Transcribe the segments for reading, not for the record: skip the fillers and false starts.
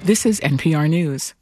This is NPR News.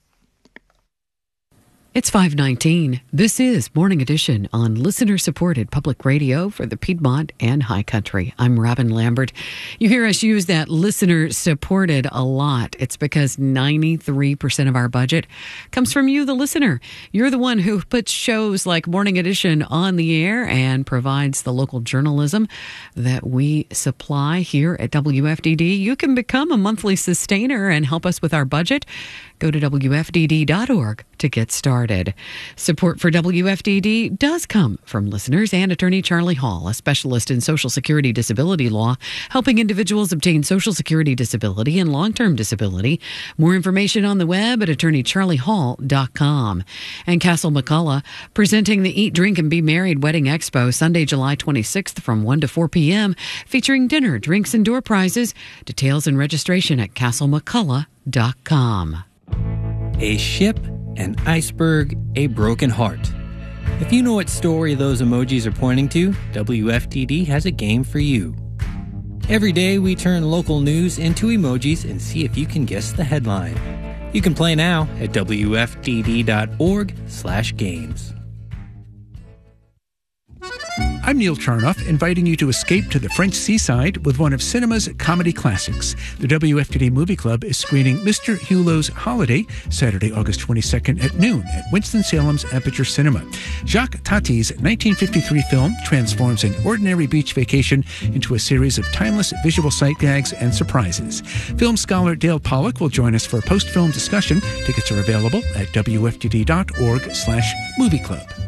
It's 5:19. This is Morning Edition on listener-supported public radio for the Piedmont and High Country. I'm Robin Lambert. You hear us use that listener-supported a lot. It's because 93% of our budget comes from you, the listener. You're the one who puts shows like Morning Edition on the air and provides the local journalism that we supply here at WFDD. You can become a monthly sustainer and help us with our budget. Go to WFDD.org to get started. Support for WFDD does come from listeners and Attorney Charlie Hall, a specialist in Social Security disability law, helping individuals obtain Social Security disability and long-term disability. More information on the web at attorneycharliehall.com. And Castle McCullough, presenting the Eat, Drink, and Be Married Wedding Expo Sunday, July 26th from 1 to 4 p.m., featuring dinner, drinks, and door prizes. Details and registration at castlemccullough.com. A ship, an iceberg, a broken heart. If you know what story those emojis are pointing to, WFDD has a game for you. Every day we turn local news into emojis and see if you can guess the headline. You can play now at WFDD.org/games. I'm Neil Charnoff, inviting you to escape to the French seaside with one of cinema's comedy classics. The WFDD Movie Club is screening Mr. Hulot's Holiday, Saturday, August 22nd at noon at Winston-Salem's Aperture Cinema. Jacques Tati's 1953 film transforms an ordinary beach vacation into a series of timeless visual sight gags and surprises. Film scholar Dale Pollack will join us for a post-film discussion. Tickets are available at WFDD.org/movieclub.